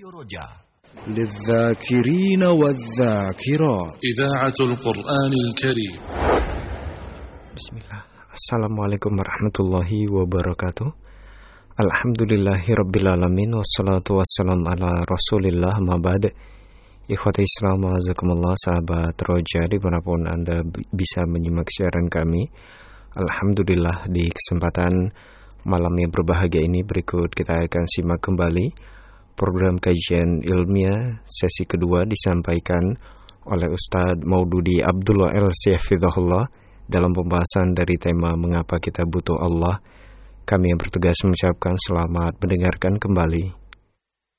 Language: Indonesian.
Radio Roja للذاكرين والذاكرات إذاعة القرآن الكريم. Bismillah. Assalamualaikum warahmatullahi wabarakatuh. Alhamdulillahirrabbilalamin. Wassalatu wassalam ala rasulillah ma'bad. Ikhwati Islam wa'azakumullah, sahabat Roja dimanapun Anda bisa menyimak siaran kami. Alhamdulillah, di kesempatan malam yang berbahagia ini berikut kita akan simak kembali program kajian ilmiah sesi kedua disampaikan oleh Ustadz Maududi Abdullah LC Hafizahullah dalam pembahasan dari tema Mengapa Kita Butuh Allah. Kami yang bertugas mengucapkan selamat mendengarkan kembali.